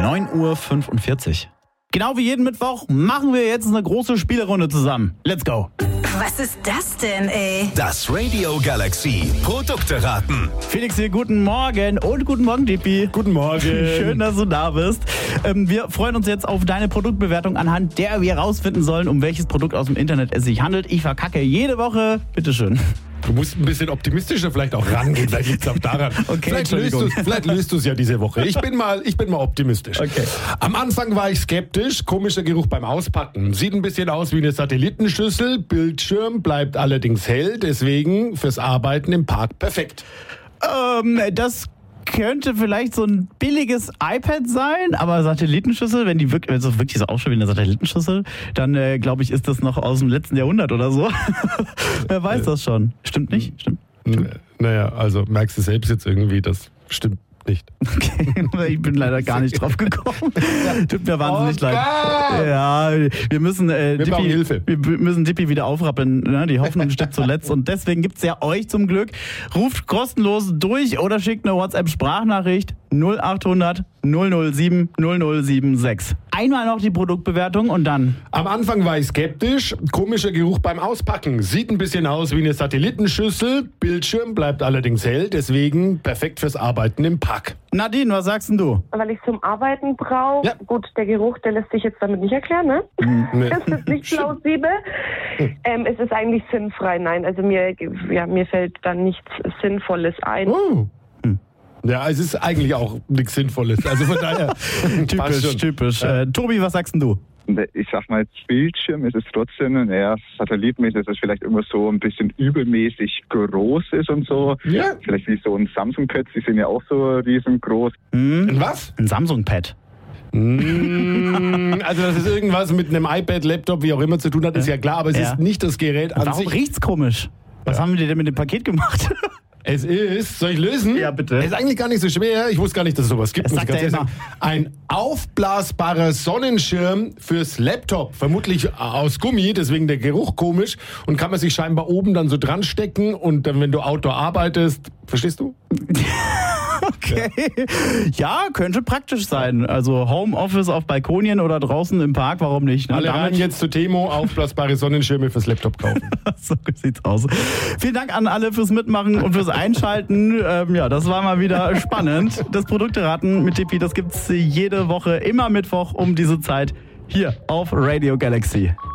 9:45 Uhr. Genau wie jeden Mittwoch machen wir jetzt eine große Spielerunde zusammen. Let's go. Was ist das denn, ey? Das Radio Galaxy Produkte raten. Felix hier, guten Morgen und guten Morgen, Dippi. Guten Morgen. Schön, dass du da bist. Wir freuen uns jetzt auf deine Produktbewertung, anhand der wir herausfinden sollen, um welches Produkt aus dem Internet es sich handelt. Ich verkacke jede Woche. Bitteschön. Du musst ein bisschen optimistischer vielleicht auch rangehen, vielleicht liegt es auch daran. Okay, vielleicht löst du es ja diese Woche. Ich bin mal optimistisch. Okay. Am Anfang war ich skeptisch, komischer Geruch beim Auspacken. Sieht ein bisschen aus wie eine Satellitenschüssel, Bildschirm bleibt allerdings hell, deswegen fürs Arbeiten im Park perfekt. Das könnte vielleicht so ein billiges iPad sein, aber Satellitenschüssel, wenn es wirklich so ausschaut wie eine Satellitenschüssel, dann glaube ich, ist das noch aus dem letzten Jahrhundert oder so. Wer weiß das schon. Stimmt nicht? Stimmt. Naja, also merkst du selbst jetzt irgendwie, das stimmt nicht. Okay, ich bin leider gar nicht drauf gekommen. Tut mir wahnsinnig leid. Ja, wir müssen Dippi wieder aufrappeln. Ne? Die Hoffnung stirbt zuletzt. Und deswegen gibt's ja euch zum Glück. Ruft kostenlos durch oder schickt eine WhatsApp-Sprachnachricht 0800 007 0076. Einmal noch die Produktbewertung und dann. Am Anfang war ich skeptisch. Komischer Geruch beim Auspacken. Sieht ein bisschen aus wie eine Satellitenschüssel. Bildschirm bleibt allerdings hell. Deswegen perfekt fürs Arbeiten im Park. Nadine, was sagst denn du? Weil ich zum Arbeiten brauche. Ja. Gut, der Geruch, der lässt sich jetzt damit nicht erklären, ne? Nee. Das ist nicht plausibel. Es ist eigentlich sinnfrei, nein. Also mir fällt da nichts Sinnvolles ein. Oh. Ja, es ist eigentlich auch nichts Sinnvolles. Also von daher. Typisch. Tobi, was sagst denn du? Ich sag mal, Bildschirm ist es trotzdem, satellitmäßig ist es vielleicht immer so ein bisschen übermäßig groß ist und so. Ja. Vielleicht wie so ein Samsung-Pad, die sind ja auch so riesengroß. Ein was? Ein Samsung-Pad. Also, dass es irgendwas mit einem iPad, Laptop, wie auch immer zu tun hat, ist ja klar, aber es ist nicht das Gerät an Warum sich. riecht's komisch? Was haben wir denn mit dem Paket gemacht? Es ist, soll ich lösen? Ja, bitte. Es ist eigentlich gar nicht so schwer. Ich wusste gar nicht, dass es sowas gibt. Das sagt er immer. Ein aufblasbarer Sonnenschirm fürs Laptop. Vermutlich aus Gummi, deswegen der Geruch komisch. Und kann man sich scheinbar oben dann so dran stecken. Und dann, wenn du Outdoor arbeitest, verstehst du? Okay. Ja, könnte praktisch sein. Also Homeoffice auf Balkonien oder draußen im Park, warum nicht? Ne? Alle rein jetzt zu Temo, aufblasbare Sonnenschirme fürs Laptop kaufen. So sieht's aus. Vielen Dank an alle fürs Mitmachen und fürs Einschalten. Das war mal wieder spannend. Das Produkteraten mit Dippi, das gibt's jede Woche, immer Mittwoch um diese Zeit hier auf Radio Galaxy.